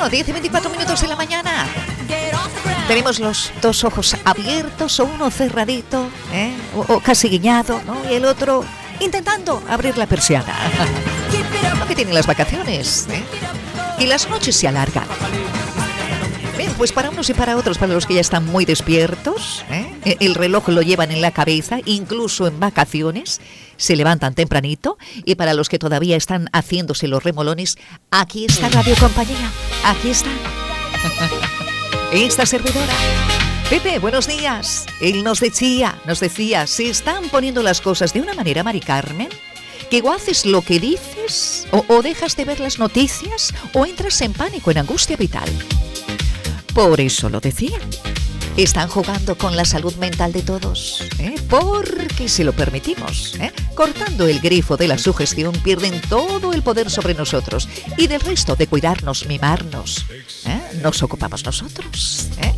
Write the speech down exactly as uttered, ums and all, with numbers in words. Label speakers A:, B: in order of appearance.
A: diez y veinticuatro minutos de la mañana. Tenemos los dos ojos abiertos o uno cerradito, ¿eh? o, o casi guiñado, ¿no? Y el otro intentando abrir la persiana. Lo que tienen las vacaciones, ¿eh? Y las noches se alargan. Bien, pues para unos y para otros, para los que ya están muy despiertos, ¿eh? El reloj lo llevan en la cabeza, incluso en vacaciones, se levantan tempranito. Y para los que todavía están haciéndose los remolones, aquí está Radio Compañía, aquí está esta servidora. Pepe, buenos días. Él nos decía, nos decía, se están poniendo las cosas de una manera, Mari Carmen, que o haces lo que dices, o, o dejas de ver las noticias, o entras en pánico, en angustia vital. Por eso lo decía. Están jugando con la salud mental de todos, ¿eh? Porque si lo permitimos, ¿eh? cortando el grifo de la sugestión, pierden todo el poder sobre nosotros. Y del resto de cuidarnos, mimarnos, ¿eh? nos ocupamos nosotros, ¿eh?